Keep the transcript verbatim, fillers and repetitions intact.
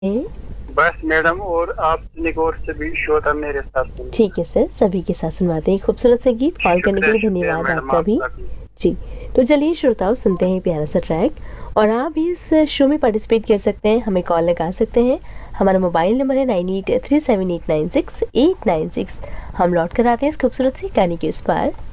हैं? बस मैडम, और आप सुनने को और सभी श्रोता मेरे साथ सुनिए। ठीक है सर, सभी के साथ सुनवाते हैं खूबसूरत से गीत। कॉल करने के शुक्रिया लिए शुक्रिया धन्यवाद मैडम आपका भी। आपका भी। जी, तो चलिए श्रोताओं सुनते हैं प्यारा सा ट्रैक। और आप भी इस शो में पार्टिसिपेट कर सकते हैं, हमें कॉल लगा सकते हैं। हमारा मोबाइल नंबर है nine eight three seven eight nine six eight nine six. हम लौट कर आते हैं इस खूबसूरत सी गाने के उस पार।